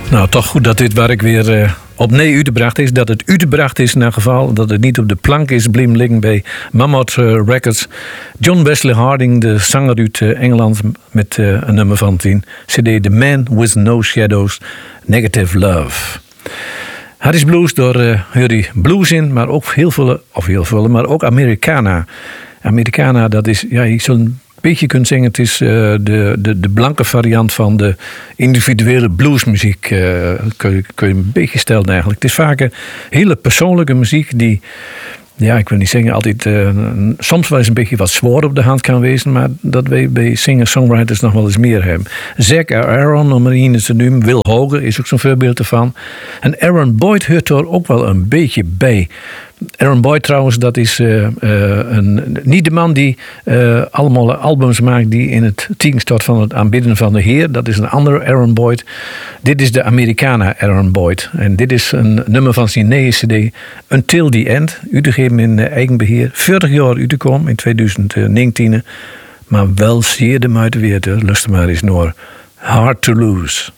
Nou, toch goed dat dit werk weer opnieuw uitgebracht is. Dat het uitgebracht is in elk geval. Dat het niet op de plank is blijven liggen bij Mammoth Records. John Wesley Harding, de zanger uit Engeland, met een nummer van 10. CD The Man With No Shadows, Negative Love. Harris Blues, door Hurry Blues in, maar ook heel veel, maar ook Americana. Americana, dat is, ja, je zult een beetje kunt zingen, het is de blanke variant van de individuele bluesmuziek. Kun je een beetje stellen eigenlijk. Het is vaak een hele persoonlijke muziek die, ja, ik wil niet zeggen altijd, soms wel eens een beetje wat zwaar op de hand kan wezen, maar dat wij bij singer-songwriters nog wel eens meer hebben. Zac Aaron, om er een te noemen, Will Hoge is ook zo'n voorbeeld ervan. En Aaron Boyd hoort er ook wel een beetje bij. Aaron Boyd trouwens, dat is niet de man die allemaal albums maakt die in het teken staat van het aanbidden van de Heer. Dat is een andere Aaron Boyd. Dit is de Americana Aaron Boyd. En dit is een nummer van zijn nieuwe CD, Until the End. Uitgegeven in eigen beheer. 40 jaar uitgekomen in 2019. Maar wel zeer de moeite waard. Luister maar eens naar Hard to Lose.